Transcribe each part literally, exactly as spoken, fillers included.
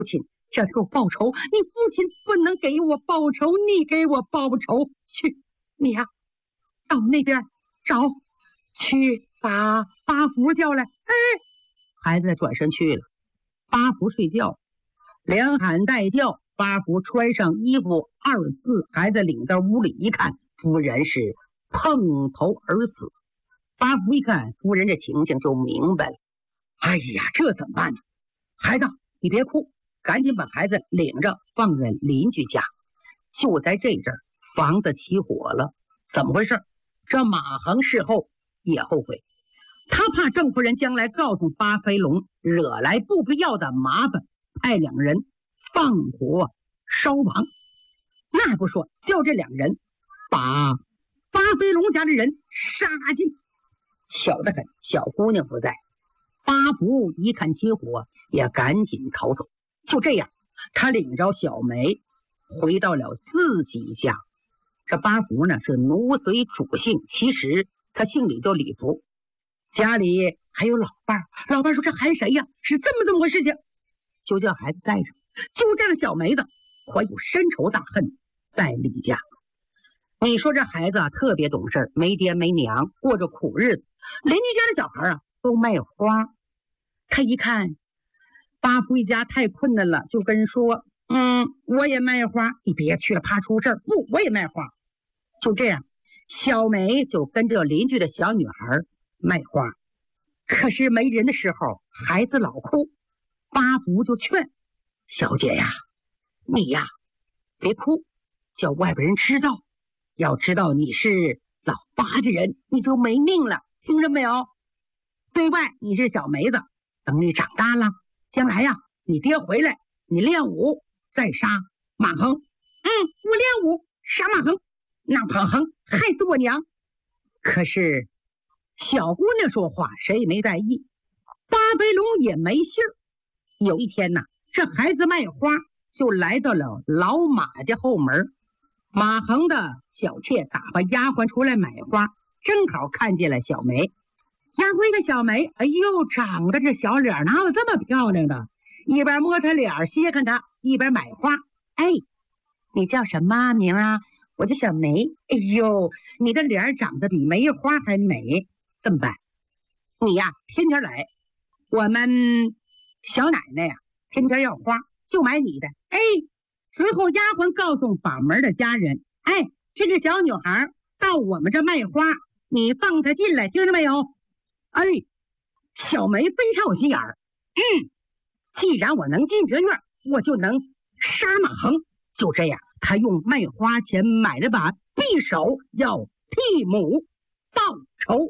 亲，这是我报仇，你父亲不能给我报仇，你给我报仇去，你呀、啊，到那边找，去把八福叫来。哎，孩子转身去了。八福睡觉，连喊带叫，八福穿上衣服，二四孩子领到屋里一看，夫人是碰头而死。八福一看夫人这情形就明白了，哎呀，这怎么办呢？孩子，你别哭，赶紧把孩子领着放在邻居家。就在这阵儿，房子起火了，怎么回事？这马恒事后也后悔，他怕郑夫人将来告诉巴飞龙，惹来不必要的麻烦，派两人放火烧王。那不说，叫这两人把巴飞龙家的人杀尽。巧得很，小姑娘不在，八福一看起火，也赶紧逃走。就这样，他领着小梅回到了自己家。这八福呢是奴随主姓，其实他姓李叫李福，家里还有老伴。老伴说这还谁呀？是这么这么回事情，就叫孩子带着，就这样小梅子怀有深仇大恨在李家。你说这孩子啊特别懂事，没爹没娘，过着苦日子。邻居家的小孩啊都卖花，他一看八福一家太困难了，就跟人说，嗯，我也卖花。你别去了，怕出事儿。不，我也卖花。就这样，小梅就跟着邻居的小女孩卖花。可是没人的时候，孩子老哭，八福就劝小姐呀，你呀别哭，叫外边人知道，要知道你是老八家人，你就没命了，听着没有？对外你是小梅子，等你长大了，将来呀你爹回来，你练武再杀马恒。嗯，我练武杀马恒，那马恒害死我娘。可是小姑娘说话谁也没在意，巴飞龙也没信儿。有一天呢，这孩子卖花就来到了老马家后门，马恒的小妾打发丫鬟出来买花，正好看见了小梅。丫鬟一个小梅，哎呦，长得这小脸哪有这么漂亮的？一边摸她脸歇看她，一边买花。哎，你叫什么名啊？我叫小梅。哎呦，你的脸长得比梅花还美。这么办？你呀天天来，我们小奶奶呀天天要花，就买你的。哎，随后丫鬟告诉把门的家人，哎，这个小女孩到我们这卖花，你放她进来，听着没有？哎，小梅非常有心眼儿。嗯，既然我能进这院，我就能杀马恒。就这样，他用卖花钱买了把匕首，要替母报仇。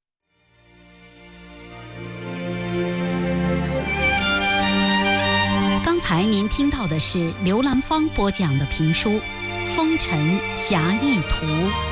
刚才您听到的是刘兰芳播讲的评书《风尘侠义图》。